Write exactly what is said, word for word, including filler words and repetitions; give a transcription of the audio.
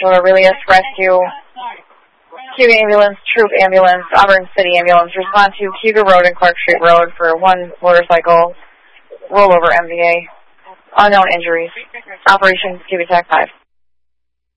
Central Aurelius Rescue, Cuba Ambulance, Troop Ambulance, Auburn City Ambulance, respond to Cuba Road and Clark Street Road for one motorcycle rollover M V A. Unknown injuries. Operation Cuba Tech five.